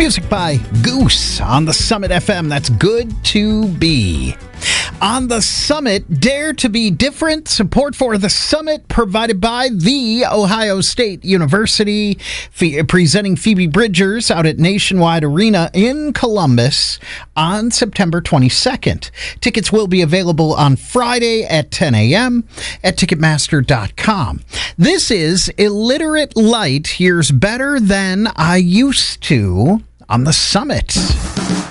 Music by Goose on the Summit FM. That's Good to Be. On the Summit, Dare to Be Different. Support for the Summit provided by The Ohio State University, presenting Phoebe Bridgers out at Nationwide Arena in Columbus on September 22nd. Tickets will be available on Friday at 10 a.m. at Ticketmaster.com. This is Illiterate Light Hears Better Than I Used to on the Summit.